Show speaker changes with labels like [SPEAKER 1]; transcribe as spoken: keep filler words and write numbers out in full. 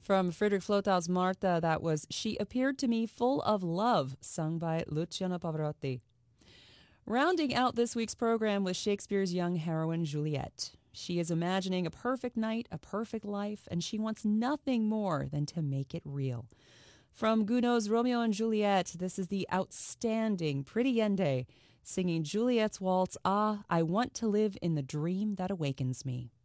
[SPEAKER 1] From Friedrich Flotows' Marta, that was She Appeared to Me Full of Love, sung by Luciano Pavarotti. Rounding out this week's program was Shakespeare's young heroine, Juliet. She is imagining a perfect night, a perfect life, and she wants nothing more than to make it real. From Gounod's Romeo and Juliet, this is the outstanding Pretty Yende singing Juliet's waltz, Ah, I Want to Live in the Dream That Awakens Me.